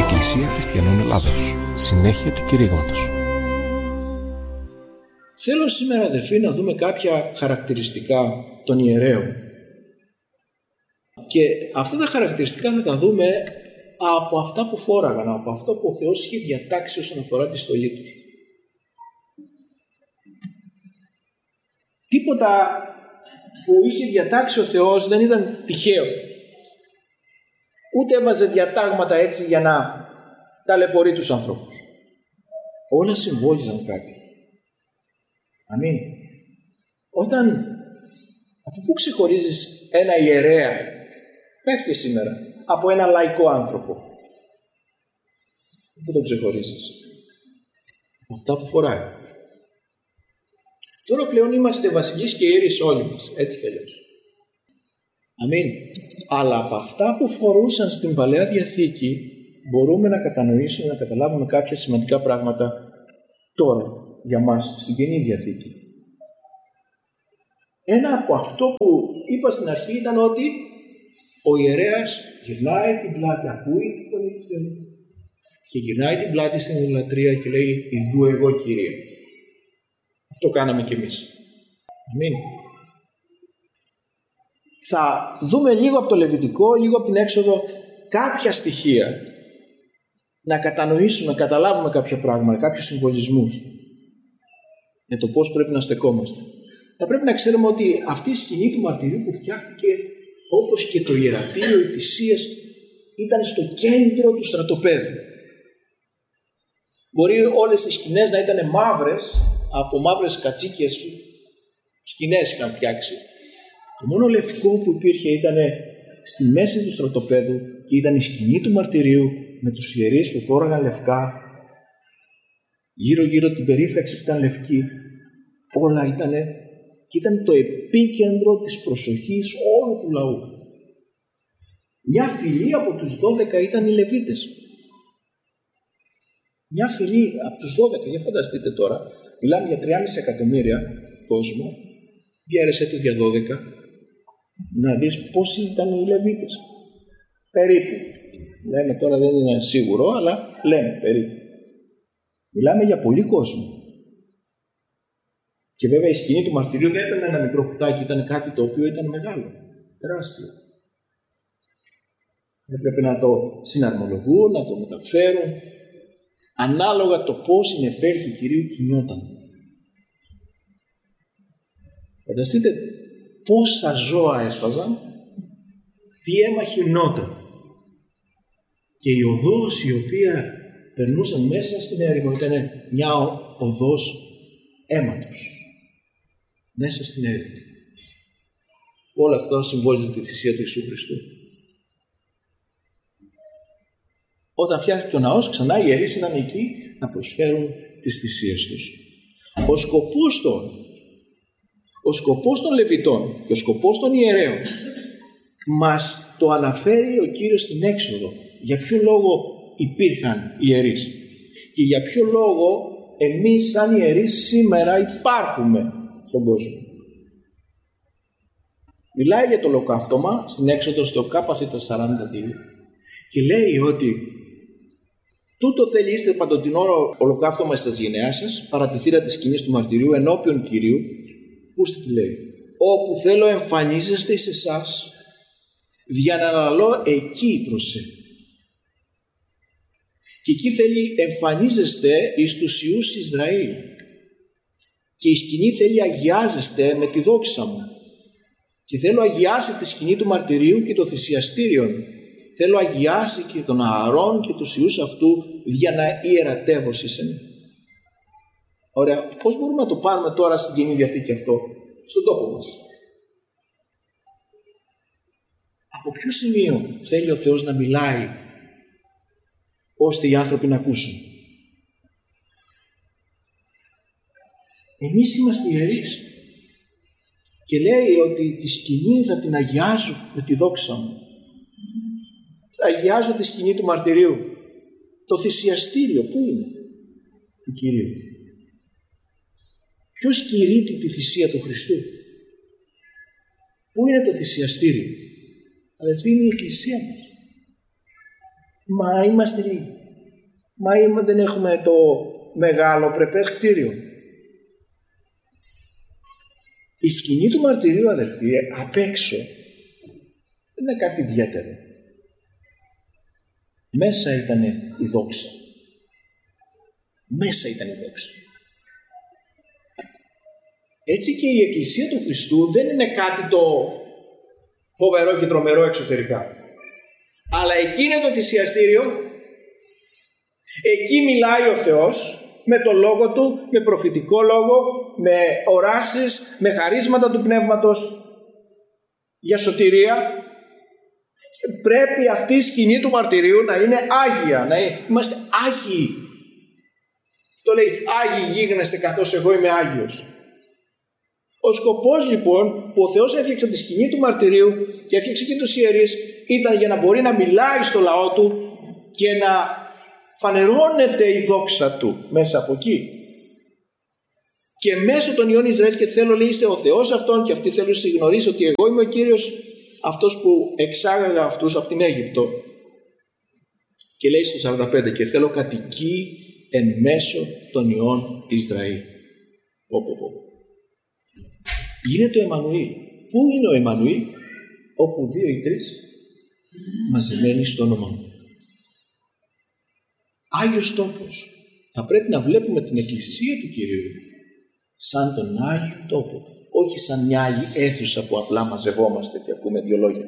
Εκκλησία Χριστιανών Ελλάδος. Συνέχεια του κηρύγματος. Θέλω σήμερα, αδελφοί, να δούμε κάποια χαρακτηριστικά των ιερέων. Και αυτά τα χαρακτηριστικά θα τα δούμε από αυτά που φόραγαν, από αυτό που ο Θεός είχε διατάξει όσον αφορά τη στολή τους. Τίποτα που είχε διατάξει ο Θεός δεν ήταν τυχαίο. Ούτε έβαζε διατάγματα έτσι για να ταλαιπωρεί τους ανθρώπους. Όλα συμβόλιζαν κάτι. Αμήν. Από πού ξεχωρίζεις ένα ιερέα μέχρι σήμερα από ένα λαϊκό άνθρωπο? Πού το ξεχωρίζεις? Αυτά που φοράει. Τώρα πλέον είμαστε βασιλείς και ιερείς όλοι μας, έτσι κι αλλιώς. Αμήν. Αλλά από αυτά που φορούσαν στην Παλαιά Διαθήκη μπορούμε να κατανοήσουμε, να καταλάβουμε κάποια σημαντικά πράγματα τώρα για μας στην Καινή Διαθήκη. Ένα από αυτό που είπα στην αρχή ήταν ότι ο ιερέας γυρνάει την πλάτη, ακούει τη φωνή του Θεού και γυρνάει την πλάτη στην ιδωλατρία και λέει «Ιδού εγώ, Κύριε». Αυτό κάναμε κι εμείς. Αμήν. Θα δούμε λίγο από το Λεβιτικό, λίγο από την Έξοδο κάποια στοιχεία, να κατανοήσουμε, να καταλάβουμε κάποια πράγματα, κάποιους συμβολισμούς για το πώς πρέπει να στεκόμαστε. Θα πρέπει να ξέρουμε ότι αυτή η σκηνή του μαρτυρίου που φτιάχτηκε, όπως και το ιερατήριο, οι θυσίες, ήταν στο κέντρο του στρατοπέδου. Μπορεί όλες οι σκηνές να ήταν μαύρες, από μαύρες κατσίκιες σκηνές είχαν φτιάξει. Το μόνο λευκό που υπήρχε ήταν στη μέση του στρατοπέδου και ήταν η σκηνή του μαρτυρίου με τους ιερείς που φόραγαν λευκά. Γύρω-γύρω την περίφραξη που ήταν λευκή. Όλα ήταν το επίκεντρο της προσοχής όλου του λαού. Μια φυλή από τους 12 ήταν οι Λεβίτες. Μια φυλή από τους 12, για φανταστείτε τώρα, μιλάμε για 3,5 εκατομμύρια κόσμο, διέρεσέ το για 12, να δεις πόσοι ήταν οι Λεβίτες. Περίπου. Λέμε τώρα δεν είναι σίγουρο, αλλά λέμε περίπου. Μιλάμε για πολύ κόσμο. Και βέβαια η σκηνή του μαρτυρίου δεν ήταν ένα μικρό κουτάκι, ήταν κάτι το οποίο ήταν μεγάλο, τεράστιο. Έπρεπε να το συναρμολογούν, να το μεταφέρουν, ανάλογα το πώς η νεφέλη του Κυρίου κινιόταν. Φανταστείτε πόσα ζώα έσφαζαν, τι αίμα χυνόταν. Και η οδός η οποία περνούσαν μέσα στην έρημο ήταν μια οδός αίματος. Μέσα στην έρημο. Όλα αυτά συμβόλιζε τη θυσία του Ιησού Χριστού. Όταν φτιάχτηκε ο ναός, ξανά οι ιερείς ήταν εκεί να προσφέρουν τις θυσίες τους. Ο σκοπός των Λεβιτών και ο σκοπός των ιερέων μας το αναφέρει ο Κύριος στην Έξοδο. Για ποιο λόγο υπήρχαν ιερείς και για ποιο λόγο εμείς σαν ιερείς σήμερα υπάρχουμε στον κόσμο. Μιλάει για το ολοκαύτωμα στην Έξοδο στο ΚΘ 42 και λέει ότι τούτο θέλει είστε παντοτινό ολοκαύτωμα στα γενεά σας, παρατηθήρα της σκηνής του μαρτυρίου ενώπιον Κυρίου. Ακούστε τι λέει. Όπου θέλω εμφανίζεστε εις εσάς, δια να αναλώ εκεί προσέ. Και εκεί θέλει εμφανίζεστε εις τους Ιούς Ισραήλ. Και η σκηνή θέλει αγιάζεστε με τη δόξα μου. Και θέλω αγιάσει τη σκηνή του μαρτυρίου και το θυσιαστήριον. Θέλω αγιάσει και τον Ααρών και τους Ιούς αυτού για να ιερατεύωσαι. Ωραία, πώς μπορούμε να το πάρουμε τώρα στην Καινή Διαθήκη αυτό, στον τόπο μας? Από ποιο σημείο θέλει ο Θεός να μιλάει ώστε οι άνθρωποι να ακούσουν? Εμείς είμαστε ιερείς και λέει ότι τη σκηνή θα την αγιάζω με τη δόξα μου. Θα αγιάζω τη σκηνή του μαρτυρίου. Το θυσιαστήριο πού είναι του Κυρίου? Ποιος κηρύττει τη θυσία του Χριστού? Πού είναι το θυσιαστήριο? Αδελφοί, είναι η Εκκλησία μας. Μα είμαστε λίγοι. Μα δεν έχουμε το μεγάλο πρεπές κτίριο. Η σκηνή του μαρτυρίου, αδελφοί, απ' έξω δεν είναι κάτι ιδιαίτερο. Μέσα ήταν η δόξα. Μέσα ήταν η δόξα. Έτσι και η Εκκλησία του Χριστού δεν είναι κάτι το φοβερό και τρομερό εξωτερικά. Αλλά εκεί είναι το θυσιαστήριο. Εκεί μιλάει ο Θεός με το λόγο Του, με προφητικό λόγο, με οράσεις, με χαρίσματα του Πνεύματος για σωτηρία. Και πρέπει αυτή η σκηνή του μαρτυρίου να είναι άγια, να είμαστε άγιοι. Αυτό λέει, άγιοι γίγνεστε καθώς εγώ είμαι άγιος. Ο σκοπός λοιπόν που ο Θεός έφτιαξε τη σκηνή του μαρτυρίου και έφτιαξε και τους ιερείς ήταν για να μπορεί να μιλάει στο λαό Του και να φανερώνεται η δόξα Του μέσα από εκεί. Και μέσω των ιών Ισραήλ, και θέλω λέει είστε ο Θεός αυτόν και αυτοί θέλουν να γνωρίσει ότι εγώ είμαι ο Κύριος αυτός που εξάγαγα αυτούς από την Αίγυπτο. Και λέει στο 45 και θέλω κατοικεί εν μέσω των ιών Ισραήλ. Γίνεται ο Εμμανουήλ. Πού είναι ο Εμμανουήλ? Όπου 2 ή 3 μαζεμένοι στο όνομα μου. Άγιος τόπος. Θα πρέπει να βλέπουμε την Εκκλησία του Κυρίου σαν τον Άγιο τόπο. Όχι σαν μια άλλη αίθουσα που απλά μαζευόμαστε και ακούμε 2 λόγια.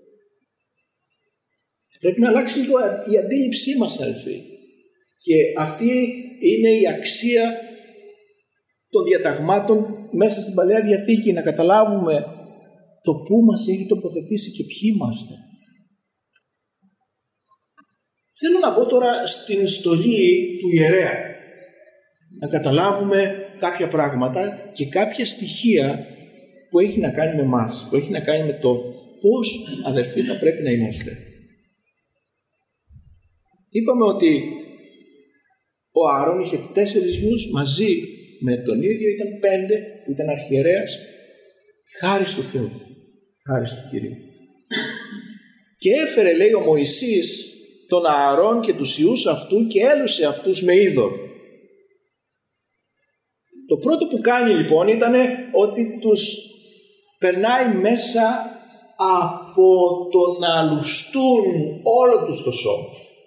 Πρέπει να αλλάξει λίγο η αντίληψή μας, αδελφοί. Και αυτή είναι η αξία των διαταγμάτων μέσα στην Παλαιά Διαθήκη, να καταλάβουμε το πού μας έχει τοποθετήσει και ποιοι είμαστε. Θέλω να μπω τώρα στην στολή του ιερέα, να καταλάβουμε κάποια πράγματα και κάποια στοιχεία που έχει να κάνει με εμάς, που έχει να κάνει με το πώς, αδερφοί, θα πρέπει να είμαστε. Είπαμε ότι ο Άρων είχε 4 γιους, μαζί με τον ίδιο ήταν 5 που ήταν αρχιερέας, χάρη του Θεού, χάρη του Κυρίου. Και έφερε, λέει, ο Μωυσής τον Ααρών και τους ιούς αυτού και έλουσε αυτούς με είδωρ. Το πρώτο που κάνει λοιπόν ήταν ότι τους περνάει μέσα από το να λουστούν όλο τους το σώμα.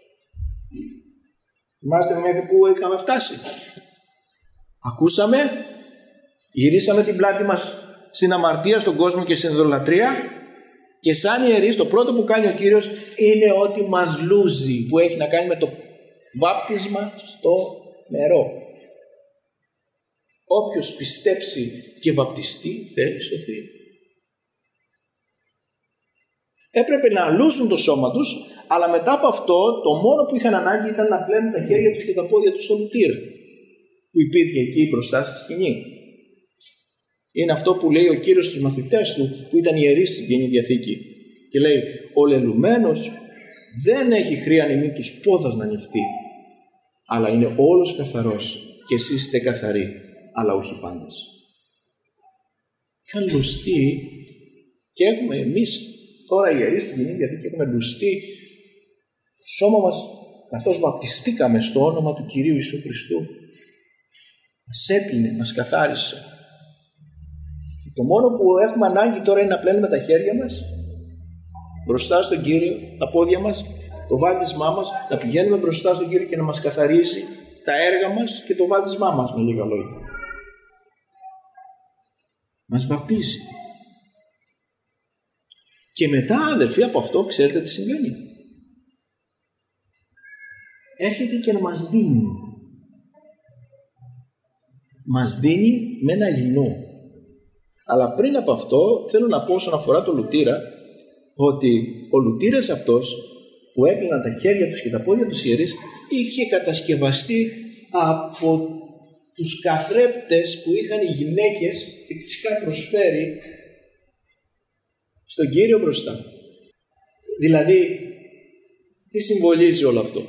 Θυμάστε μέχρι που είχαμε φτάσει? Ακούσαμε, γυρίσαμε την πλάτη μας στην αμαρτία, στον κόσμο και στην ειδωλατρία, και σαν ιερείς το πρώτο που κάνει ο Κύριος είναι ότι μας λούζει, που έχει να κάνει με το βάπτισμα στο νερό. Όποιος πιστέψει και βαπτιστεί θέλει σωθεί. Έπρεπε να λούσουν το σώμα τους, αλλά μετά από αυτό το μόνο που είχαν ανάγκη ήταν να πλένουν τα χέρια τους και τα πόδια τους στο λουτήρα που υπήρχε εκεί μπροστά στη σκηνή. Είναι αυτό που λέει ο Κύριος στους μαθητές του που ήταν ιερείς στην Καινή Διαθήκη και λέει ο λελουμένος δεν έχει χρείαν ημί τους πόδας να νυφτεί, αλλά είναι όλος καθαρός και εσείς είστε καθαροί, αλλά όχι πάντες. Είχαν λουστεί και έχουμε εμείς τώρα οι ιερείς στην Καινή Διαθήκη έχουμε λουστεί το σώμα μας καθώς βαπτιστήκαμε στο όνομα του Κυρίου Ιησού Χριστού. Μας έπλυνε, μας καθάρισε. Και το μόνο που έχουμε ανάγκη τώρα είναι να πλένουμε τα χέρια μας μπροστά στον Κύριο, τα πόδια μας, το βάπτισμά μας, να πηγαίνουμε μπροστά στον Κύριο και να μας καθαρίζει τα έργα μας και το βάπτισμά μας, με λίγα λόγια. Μας βαπτίζει. Και μετά, αδελφοί, από αυτό ξέρετε τι συμβαίνει. Έρχεται και να μας δίνει. Μας δίνει με ένα λινό. Αλλά πριν από αυτό θέλω να πω όσον αφορά το λουτήρα, ότι ο λουτήρας αυτός που έπλαιναν τα χέρια τους και τα πόδια τους ιερείς είχε κατασκευαστεί από τους καθρέπτες που είχαν οι γυναίκες και τους είχαν προσφέρει στον Κύριο μπροστά. Δηλαδή, τι συμβολίζει όλο αυτό?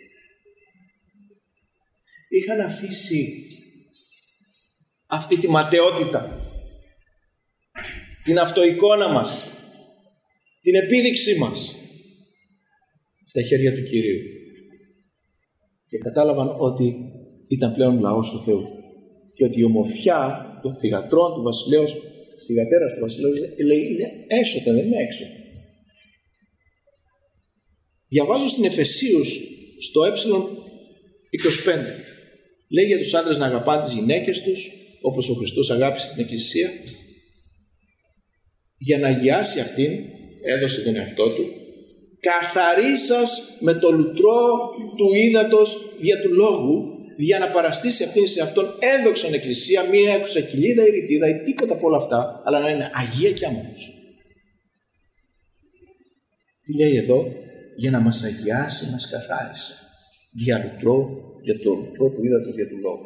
Είχαν αφήσει αυτή τη ματαιότητα, την αυτοεικόνα μας, την επίδειξή μας στα χέρια του Κυρίου. και κατάλαβαν ότι ήταν πλέον λαός του Θεού και ότι η ομορφιά των θυγατρών του βασιλέως, της θυγατέρας του βασιλέως, λέει είναι έσωθεν, δεν είναι έξωθεν. Διαβάζω στην Εφεσίους στο ε25. Λέει για τους άντρες να αγαπάνε τις γυναίκες τους όπως ο Χριστός αγάπησε την Εκκλησία, για να αγιάσει αυτήν έδωσε τον εαυτό του, καθαρίσας με το λουτρό του ύδατος δια του λόγου, για να παραστήσει αυτήν σε αυτόν ένδοξον Εκκλησία, μία αίχουσα κοιλίδα ή ρητίδα ή τίποτα από όλα αυτά, αλλά να είναι αγία και άμμος. Τι λέει εδώ? Για να μας αγιάσει, μας καθάρισε δια λουτρό, για το λουτρό του ύδατος δια του λόγου.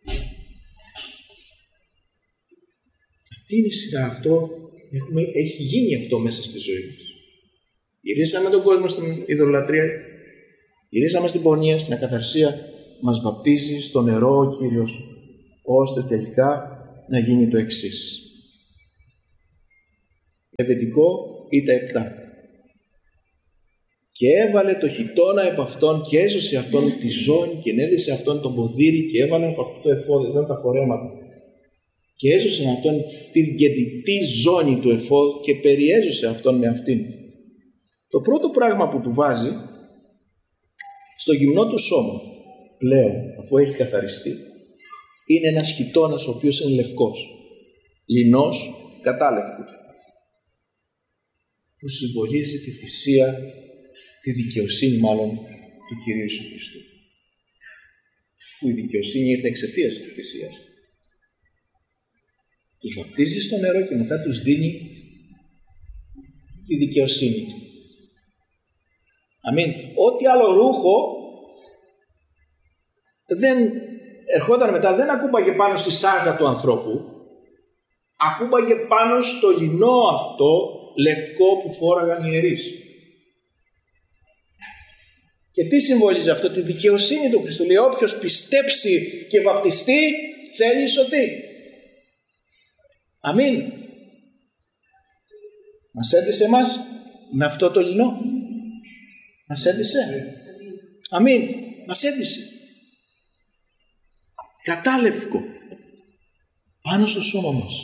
Αυτή είναι η σειρά, αυτό έχει γίνει αυτό μέσα στη ζωή μας. Γυρίσαμε τον κόσμο στην ειδωλολατρία, γυρίσαμε στην πορνεία, στην ακαθαρσία, μας βαπτίζει στο νερό ο Κύριος, ώστε τελικά να γίνει το εξής. Λεβιτικό Ήτα 7. Και έβαλε το χιτώνα επ' αυτόν και έσωσε αυτόν τη ζώνη και ενέδισε αυτόν τον ποδήρι και έβαλε από αυτό το εφόδι, εδώ τα φορέματα. Και έσωσε αυτόν την κεντητή ζώνη του εφόδ και περιέζωσε αυτόν με αυτήν. Το πρώτο πράγμα που του βάζει στο γυμνό του σώμα πλέον, αφού έχει καθαριστεί, είναι ένας χιτώνας ο οποίος είναι λευκός, λινός, κατάλευκος, που συμβολίζει τη θυσία, τη δικαιοσύνη μάλλον του Κυρίου Ιησού Χριστού. Που η δικαιοσύνη ήρθε εξαιτίας της θυσίας. Τους βαπτίζει στο νερό και μετά τους δίνει τη δικαιοσύνη του. Αμήν. Ό,τι άλλο ρούχο δεν ερχόταν μετά, δεν ακούμπαγε πάνω στη σάρκα του ανθρώπου, ακούμπαγε πάνω στο λινό αυτό λευκό που φόραγαν οι ιερείς. Και τι συμβολίζει αυτό? Τη δικαιοσύνη του Χριστού. Λέει όποιος πιστέψει και βαπτιστεί θέλει σωθεί. Αμήν. Μας έντυσε εμάς με αυτό το λινό. Μας έντυσε. Αμήν. Μας έντυσε. Κατάλευκο. Πάνω στο σώμα μας.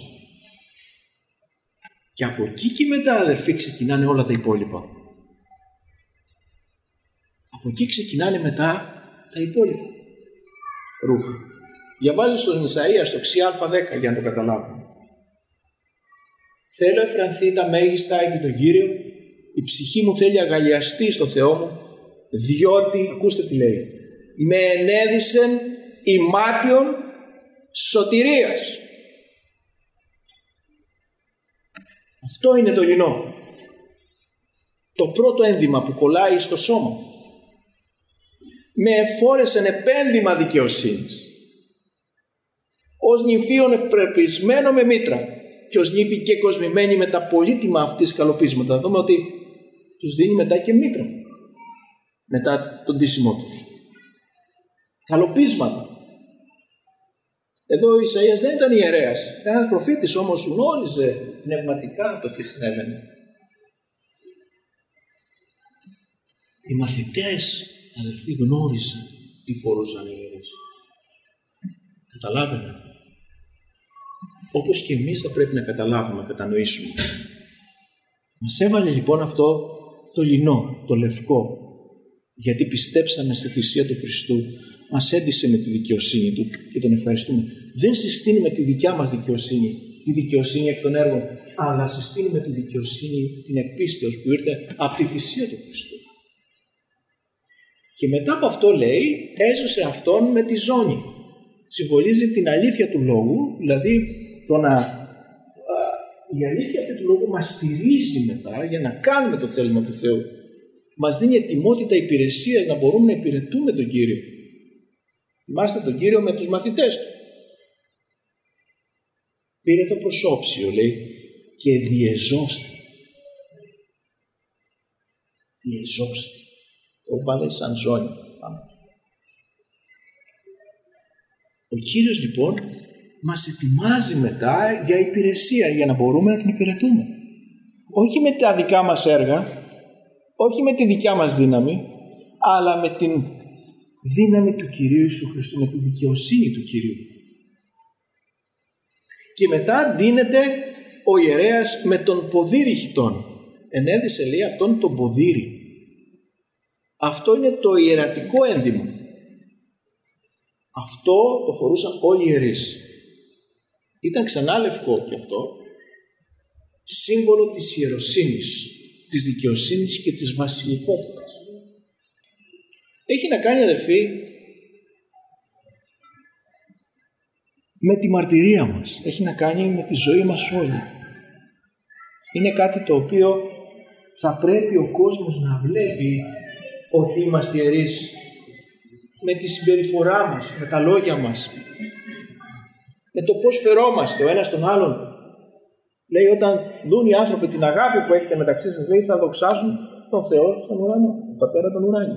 Και από εκεί και μετά, αδερφοί, ξεκινάνε όλα τα υπόλοιπα. Από εκεί ξεκινάνε μετά τα υπόλοιπα ρούχα. Διαβάζει στον Ισαΐα στο Ξια10 για να το καταλάβουμε. Θέλω εφρανθεί τα μέγιστα επί τον Κύριο, η ψυχή μου θέλει αγαλιαστεί στο Θεό μου, διότι, ακούστε τι λέει, με ενέδυσεν ημάτιον σωτηρίας. Αυτό είναι το λινό. Το πρώτο ένδυμα που κολλάει στο σώμα. Με εφόρεσεν επένδυμα δικαιοσύνης. Ως νυμφίον ευπρεπισμένο με μήτρα και ως νύφη και κοσμημένη με τα πολύτιμα αυτής καλοπίσματα. Θα δούμε ότι τους δίνει μετά και μήτρα. Μετά τον ντύσιμό τους. Καλοπίσματα. Εδώ ο Ισαΐας δεν ήταν ιερέας. Ήταν ένας προφήτης, όμως γνώριζε πνευματικά το τι συνέβαινε. Οι μαθητές, αδελφοί, γνώριζαν τι φορούσαν οι ιερείς. Καταλάβαιναν. Όπως και εμείς θα πρέπει να καταλάβουμε, να κατανοήσουμε. Μας έβαλε λοιπόν αυτό το λινό, το λευκό, γιατί πιστέψαμε στη θυσία του Χριστού, μας έντυσε με τη δικαιοσύνη του και τον ευχαριστούμε. Δεν συστήνουμε τη δικιά μας δικαιοσύνη, τη δικαιοσύνη εκ των έργων, αλλά συστήνουμε τη δικαιοσύνη, την εκπίστεως που ήρθε από τη θυσία του Χριστού. Και μετά από αυτό λέει, έζωσε αυτόν με τη ζώνη. Συμβολίζει την αλήθεια του λόγου, δηλαδή η αλήθεια αυτή του λόγου μας στηρίζει μετά για να κάνουμε το θέλημα του Θεού. Μας δίνει ετοιμότητα υπηρεσία να μπορούμε να υπηρετούμε τον Κύριο. Θυμάστε τον Κύριο με τους μαθητές του. Πήρε το προσώψιο, λέει, και διεζώστη. Διεζώστη. Το βάλε σαν ζώνη. Ο Κύριος λοιπόν μας ετοιμάζει μετά για υπηρεσία, για να μπορούμε να την υπηρετούμε. Όχι με τα δικά μας έργα, όχι με τη δικιά μας δύναμη, αλλά με την δύναμη του Κυρίου Ιησού Χριστού, με τη δικαιοσύνη του Κυρίου. Και μετά ντύνεται ο ιερέας με τον ποδήρι χιτών. Ενέδυσε, λέει, αυτόν τον ποδήρι. Αυτό είναι το ιερατικό ένδυμο. Αυτό το φορούσαν όλοι οι ιερείς. Ήταν ξανά λευκό και αυτό, σύμβολο της ιεροσύνης, της δικαιοσύνης και της βασιλικότητας. Έχει να κάνει, αδερφοί, με τη μαρτυρία μας. Έχει να κάνει με τη ζωή μας όλη. Είναι κάτι το οποίο θα πρέπει ο κόσμος να βλέπει ότι είμαστε ιερείς με τη συμπεριφορά μας, με τα λόγια μας, με το πώς φερόμαστε ο ένας τον άλλον. Λέει, όταν δουν οι άνθρωποι την αγάπη που έχετε μεταξύ σας, λέει, θα δοξάζουν τον Θεό στον ουρανό, τον Πατέρα τον ουράνιο.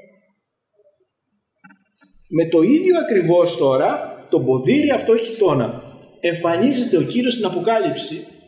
Με το ίδιο ακριβώς τώρα, το ποδήρι αυτό χιτώνα, εμφανίζεται ο Κύριος στην Αποκάλυψη